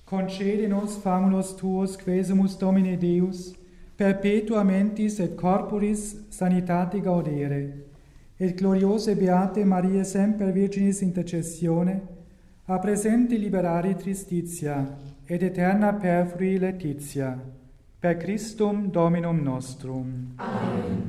Concede nos famulus tuos, quesumus Domine Deus, perpetua mentis et corporis sanitate gaudere, et gloriose beate Mariae semper Virginis intercessione, a presente liberare tristitia, et eterna perfrui laetitia. Per Christum Dominum nostrum. Amen.